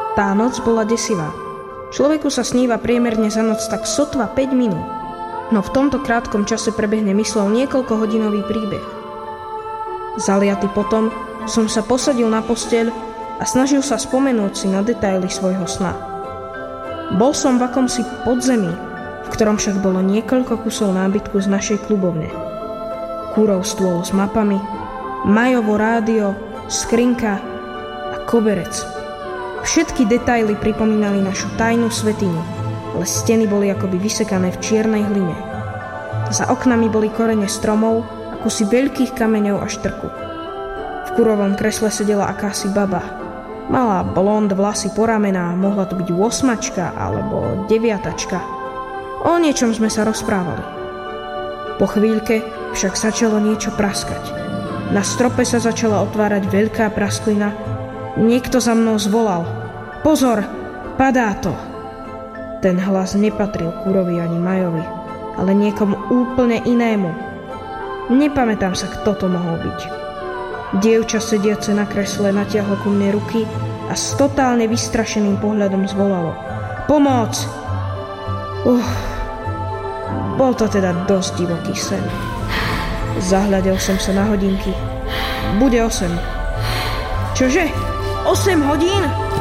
Tá noc bola desivá. Človeku sa sníva priemerne za noc tak sotva 5 minút. No v tomto krátkom čase prebehne myslou niekoľkohodinový príbeh. Zaliaty potom som sa posadil na posteľ a snažil sa spomenúť si na detaily svojho sna. Bol som v akomsi podzemí, v ktorom však bolo niekoľko kusov nábytku z našej klubovne. Kúrov stôl s mapami, Majovo rádio, skrinka a koberec. Všetky detaily pripomínali našu tajnú svätyňu, ale steny boli akoby vysekané v čiernej hline. Za oknami boli korene stromov a kusy veľkých kameňov a štrku. V kurovom kresle sedela akási baba. Malá blond, vlasy poramená, mohla to byť 8 alebo 9. O niečom sme sa rozprávali. Po chvíľke však začalo niečo praskať. Na strope sa začala otvárať veľká prasklina. Niekto za mnou zvolal: Pozor, padá to! Ten hlas nepatril Kurovi ani Majovi, ale niekomu úplne inému. Nepamätám sa, kto to mohol byť. Dievča sediace na kresle natiahlo ku mne ruky a s totálne vystrašeným pohľadom zvolalo: Pomoc! Bol to teda dosť divoký sen. Zahľadel som sa na hodinky. Bude 8. Čože? 8 hodín?